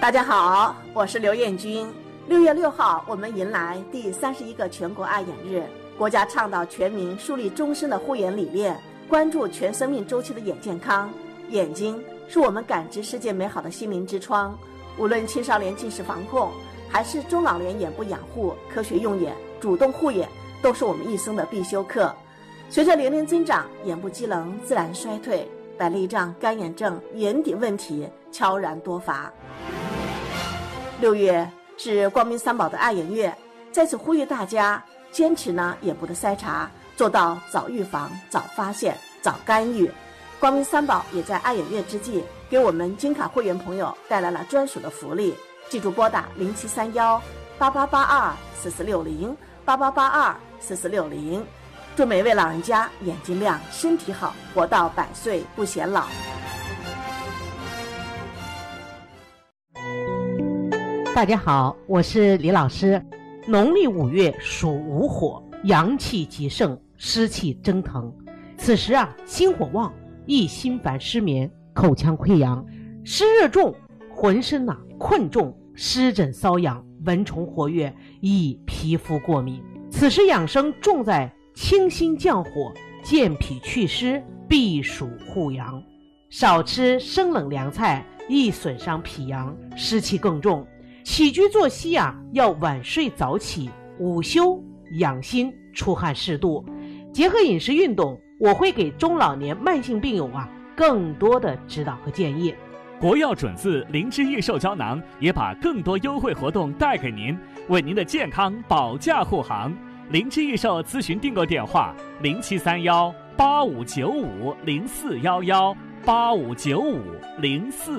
大家好，我是刘艳君。6月6号，我们迎来第31个全国爱眼日。国家倡导全民树立终身的护眼理念，关注全生命周期的眼健康。眼睛是我们感知世界美好的心灵之窗，无论青少年近视防控，还是中老年眼部养护，科学用眼、主动护眼，都是我们一生的必修课。随着年龄增长，眼部机能自然衰退，白内障、干眼症、眼底问题悄然多发。6月是光明三宝的爱眼月，在此呼吁大家坚持眼部的筛查，做到早预防、早发现、早干预。光明三宝也在爱眼月之际，给我们金卡会员朋友带来了专属的福利。记住拨打07318882446088824460，祝每位老人家眼睛亮，身体好，活到100岁不显老。 大家好，我是李老师。农历5月属午火，阳气极盛，湿气蒸腾。此时心火旺，易心烦失眠，口腔溃疡，湿热重，浑身困重，湿疹瘙痒，蚊虫活跃，易皮肤过敏。此时养生重在清心降火，健脾祛湿，避暑护阳。少吃生冷凉菜，易损伤脾阳，湿气更重。起居作息要晚睡早起，午休养心，出汗适度，结合饮食运动，我会给中老年慢性病友更多的指导和建议。 国药准字灵芝益寿胶囊也把更多优惠活动带给您，为您的健康保驾护航。灵芝益寿咨询订购电话：07318595041185959411。